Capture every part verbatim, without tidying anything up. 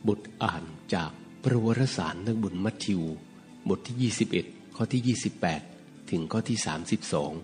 บทอ่านจากพระวรสารนักบุญมัทธิวบทที่ยี่สิบเอ็ดข้อที่ยี่สิบแปดถึงข้อที่สามสิบสอง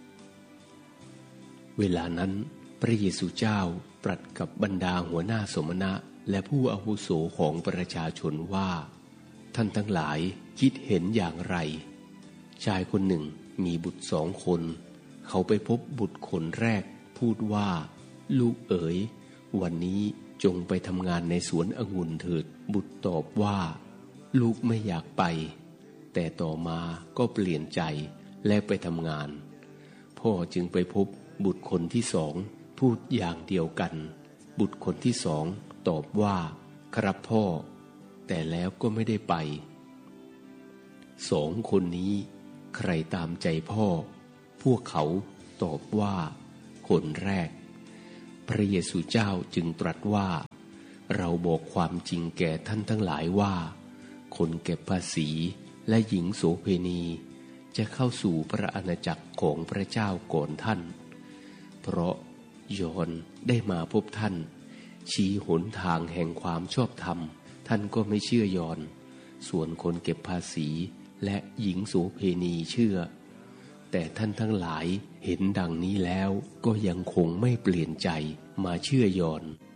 เวลานั้นพระเยซูเจ้าตรัสกับบรรดาหัวหน้าสมณะและผู้อาวุโสของประชาชนว่าท่านทั้งหลายคิดเห็นอย่างไรชายคนหนึ่งมีบุตรสองคนเขาไปพบบุตรคนแรกพูดว่าลูกเอ๋ยวันนี้จงไปทำงานในสวนองุ่นเถิดบุตรตอบว่าลูกไม่อยากไปแต่ต่อมาก็เปลี่ยนใจและไปทำงานพ่อจึงไปพบบุตรคนที่สองพูดอย่างเดียวกันบุตรคนที่สองตอบว่าครับพ่อแต่แล้วก็ไม่ได้ไปสองคนนี้ใครตามใจพ่อพวกเขาตอบว่าคนแรกพระเยซูเจ้าจึงตรัสว่าเราบอกความจริงแก่ท่านทั้งหลายว่าคนเก็บภาษีและหญิงโสเภณีจะเข้าสู่พระอาณาจักรของพระเจ้าก่อนท่านเพราะยอห์นได้มาพบท่านชี้หนทางแห่งความชอบธรรมท่านก็ไม่เชื่อยอห์นส่วนคนเก็บภาษีและหญิงโสเภณีเชื่อแต่ท่านทั้งหลายเห็นดังนี้แล้วก็ยังคงไม่เปลี่ยนใจมาเชื่อยอห์น